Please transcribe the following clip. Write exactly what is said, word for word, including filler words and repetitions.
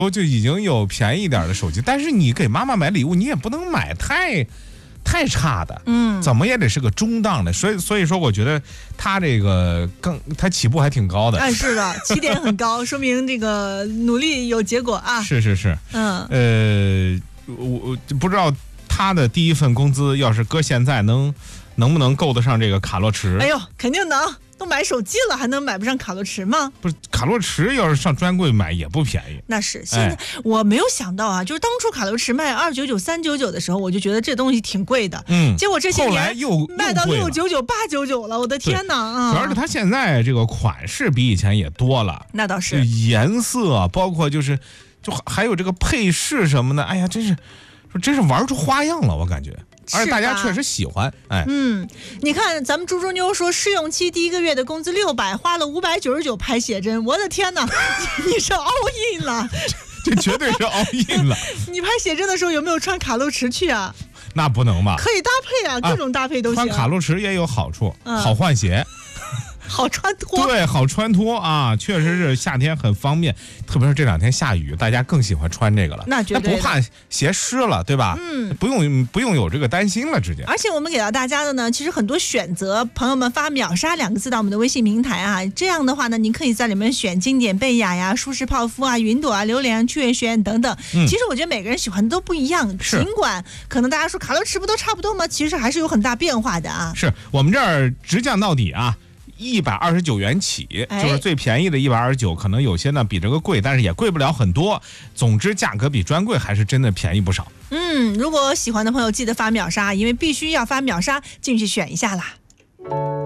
我就已经有便宜一点的手机，但是你给妈妈买礼物，你也不能买太太差的， 嗯， 怎么也得是个中档的。所以所以说，我觉得他这个更他起步还挺高的。 哎，是的，起点很高，说明这个努力有结果啊。 是是是， 嗯， 呃，我我不知道他的第一份工资要是搁现在能能不能够得上这个卡洛驰？ 哎呦，肯定能。都买手机了，还能买不上卡洛驰吗？ 不是，卡洛驰要是上专柜买也不便宜。 那是现在、哎、我没有想到啊，就是当初卡洛驰卖二九九、三九九的时候，我就觉得这东西挺贵的。 嗯， 结果这些年后来又卖到六九九、八九九了，我的天哪！啊， 主要是它现在这个款式比以前也多了。 那倒是， 颜色包括就是就还有这个配饰什么的，哎呀，真是说真是玩出花样了，我感觉。而且大家确实喜欢，哎， 嗯，你看咱们猪猪妞说试用期第一个月的工资六百，花了五百九十九拍写真，我的天哪，你是 all in 了， 这绝对是 all in 了。 你拍写真的时候有没有穿卡洛驰去啊？ 那不能吧？ 可以搭配啊，各种搭配都行。 穿卡洛驰也有好处，嗯、好换鞋。 好穿脱， 对，好穿脱啊，确实是夏天很方便，特别是这两天下雨，大家更喜欢穿这个了。 那绝对不怕鞋湿了，对吧？ 嗯， 不用不用有这个担心了，直接。 而且我们给到大家的呢，其实很多选择，朋友们发秒杀两个字到我们的微信平台啊，这样的话呢，您可以在里面选经典贝雅呀、舒适泡芙啊、云朵啊、榴莲、趣味学院等等。嗯，其实我觉得每个人喜欢的都不一样，尽管可能大家说卡洛驰不都差不多吗？其实还是有很大变化的啊。 是我们这儿直降到底啊。一百二十九元起，就是最便宜的一百二十九，可能有些呢比这个贵，但是也贵不了很多。总之，价格比专柜还是真的便宜不少。 嗯，如果喜欢的朋友记得发秒杀，因为必须要发秒杀进去选一下啦。